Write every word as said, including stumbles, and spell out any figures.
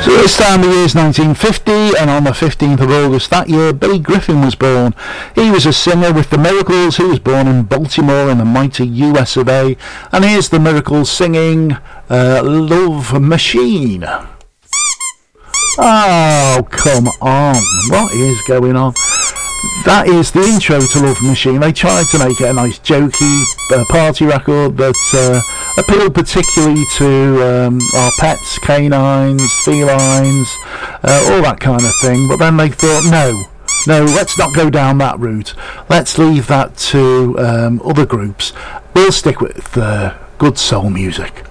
This time the year is nineteen fifty, and on the fifteenth of August that year, Billy Griffin was born. He was a singer with the Miracles. He was born in Baltimore in the mighty U S of A. And here's the Miracles singing uh, Love Machine. Oh, come on. What is going on? That is the intro to Love Machine. They tried to make it a nice jokey uh, party record that uh, appealed particularly to um, our pets, canines, felines, uh, all that kind of thing. But then they thought, no, no, let's not go down that route. Let's leave that to um, other groups. We'll stick with uh, good soul music.